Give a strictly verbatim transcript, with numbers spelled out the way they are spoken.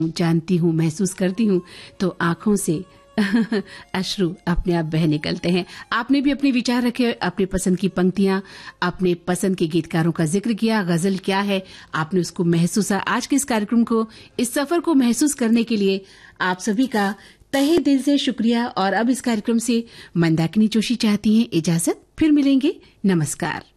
जानती हूँ, महसूस करती हूँ, तो आंखों से अश्रु अपने आप बह निकलते हैं। आपने भी अपने विचार रखे, अपनी पसंद की पंक्तियां, अपने पसंद के गीतकारों का जिक्र किया। गजल क्या है, आपने उसको महसूसा। आज के इस कार्यक्रम को, इस सफर को महसूस करने के लिए आप सभी का तहे दिल से शुक्रिया। और अब इस कार्यक्रम से मंदाकिनी जोशी चाहती हैं इजाजत। फिर मिलेंगे। नमस्कार।